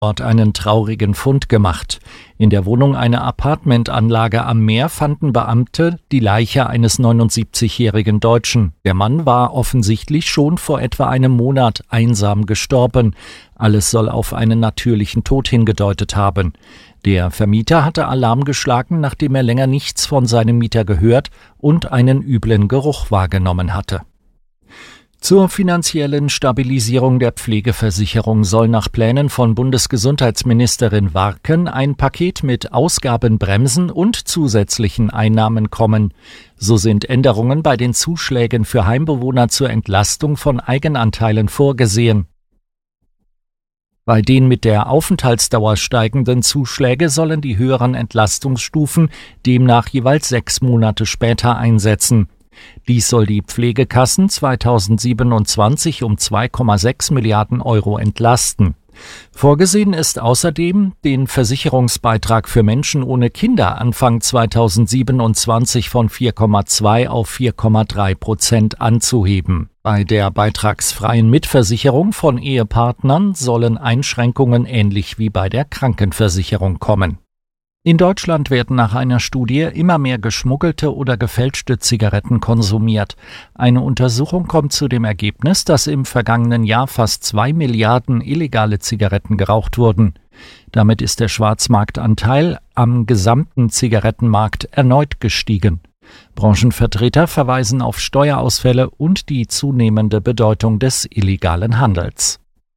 Ort einen traurigen Fund gemacht. In der Wohnung einer Appartementanlage am Meer fanden Beamte die Leiche eines 79-jährigen Deutschen. Der Mann war offensichtlich schon vor etwa einem Monat einsam gestorben. Alles soll auf einen natürlichen Tod hingedeutet haben. Der Vermieter hatte Alarm geschlagen, nachdem er länger nichts von seinem Mieter gehört und einen üblen Geruch wahrgenommen hatte. Zur finanziellen Stabilisierung der Pflegeversicherung soll nach Plänen von Bundesgesundheitsministerin Warken ein Paket mit Ausgabenbremsen und zusätzlichen Einnahmen kommen. So sind Änderungen bei den Zuschlägen für Heimbewohner zur Entlastung von Eigenanteilen vorgesehen. Bei den mit der Aufenthaltsdauer steigenden Zuschläge sollen die höheren Entlastungsstufen demnach jeweils 6 Monate später einsetzen. Dies soll die Pflegekassen 2027 um 2,6 Milliarden Euro entlasten. Vorgesehen ist außerdem, den Versicherungsbeitrag für Menschen ohne Kinder Anfang 2027 von 4,2 auf 4,3% anzuheben. Bei der beitragsfreien Mitversicherung von Ehepartnern sollen Einschränkungen ähnlich wie bei der Krankenversicherung kommen. In Deutschland werden nach einer Studie immer mehr geschmuggelte oder gefälschte Zigaretten konsumiert. Eine Untersuchung kommt zu dem Ergebnis, dass im vergangenen Jahr fast 2 Milliarden illegale Zigaretten geraucht wurden. Damit ist der Schwarzmarktanteil am gesamten Zigarettenmarkt erneut gestiegen. Branchenvertreter verweisen auf Steuerausfälle und die zunehmende Bedeutung des illegalen Handels.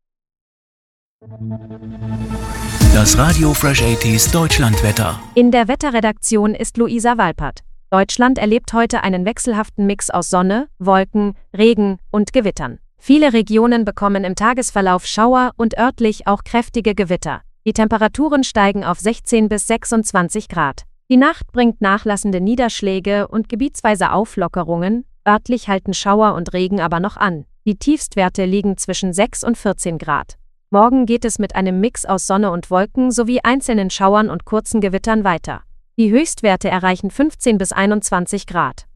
Das Radio Fresh 80s Deutschlandwetter. In der Wetterredaktion ist Luisa Walpert. Deutschland erlebt heute einen wechselhaften Mix aus Sonne, Wolken, Regen und Gewittern. Viele Regionen bekommen im Tagesverlauf Schauer und örtlich auch kräftige Gewitter. Die Temperaturen steigen auf 16 bis 26 Grad. Die Nacht bringt nachlassende Niederschläge und gebietsweise Auflockerungen. Örtlich halten Schauer und Regen aber noch an. Die Tiefstwerte liegen zwischen 6 und 14 Grad. Morgen geht es mit einem Mix aus Sonne und Wolken sowie einzelnen Schauern und kurzen Gewittern weiter. Die Höchstwerte erreichen 15 bis 21 Grad.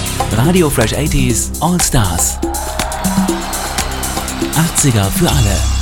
Radio Fresh 80s All Stars. 80er für alle.